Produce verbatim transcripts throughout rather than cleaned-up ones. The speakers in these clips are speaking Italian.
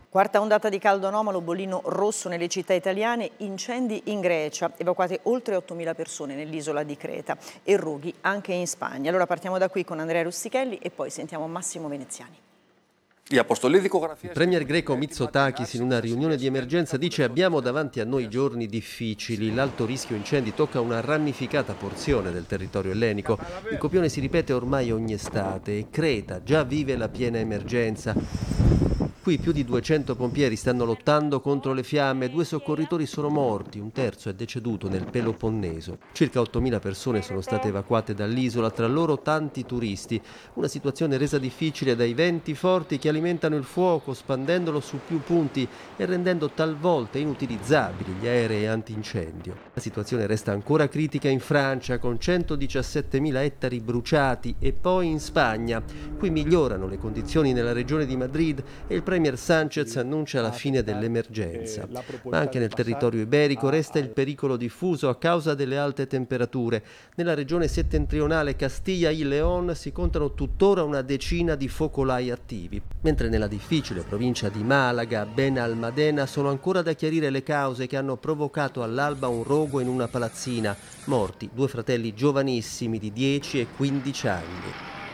Quarta ondata di caldo anomalo, bollino rosso nelle città italiane, incendi in Grecia, evacuate oltre ottomila persone nell'isola di Creta e roghi anche in Spagna. Allora partiamo da qui con Andrea Rustichelli e poi sentiamo Massimo Veneziani. Il premier greco Mitsotakis in una riunione di emergenza dice: abbiamo davanti a noi giorni difficili, l'alto rischio incendi tocca una ramificata porzione del territorio ellenico, il copione si ripete ormai ogni estate e Creta già vive la piena emergenza. Qui più di duecento pompieri stanno lottando contro le fiamme, due soccorritori sono morti, un terzo è deceduto nel Peloponneso. Circa ottomila persone sono state evacuate dall'isola, tra loro tanti turisti. Una situazione resa difficile dai venti forti che alimentano il fuoco, spandendolo su più punti e rendendo talvolta inutilizzabili gli aerei antincendio. La situazione resta ancora critica in Francia, con centodiciassettemila ettari bruciati, e poi in Spagna. Qui migliorano le condizioni nella regione di Madrid e il premier Sánchez annuncia la fine dell'emergenza. Ma anche nel territorio iberico resta il pericolo diffuso a causa delle alte temperature. Nella regione settentrionale Castilla y León si contano tuttora una decina di focolai attivi, mentre nella difficile provincia di Malaga, Benalmádena, sono ancora da chiarire le cause che hanno provocato all'alba un rogo in una palazzina. Morti due fratelli giovanissimi di dieci e quindici anni.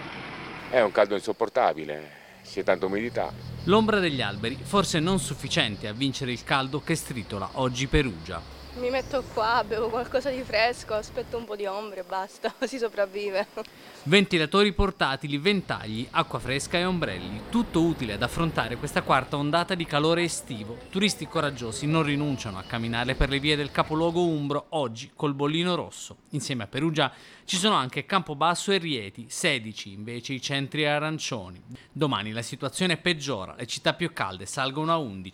È un caldo insopportabile, c'è tanta umidità. L'ombra degli alberi, forse non sufficiente a vincere il caldo che stritola oggi Perugia. Mi metto qua, bevo qualcosa di fresco, aspetto un po' di ombra e basta, si sopravvive. Ventilatori portatili, ventagli, acqua fresca e ombrelli, tutto utile ad affrontare questa quarta ondata di calore estivo. Turisti coraggiosi non rinunciano a camminare per le vie del capoluogo umbro, oggi col bollino rosso. Insieme a Perugia ci sono anche Campobasso e Rieti, sedici invece i centri arancioni. Domani la situazione peggiora, le città più calde salgono a undici.